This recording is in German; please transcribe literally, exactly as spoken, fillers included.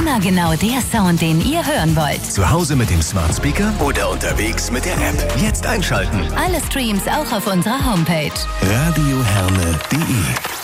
Immer genau der Sound, den ihr hören wollt. Zu Hause mit dem Smart Speaker oder unterwegs mit der App. Jetzt einschalten. Alle Streams auch auf unserer Homepage. radioherne punkt de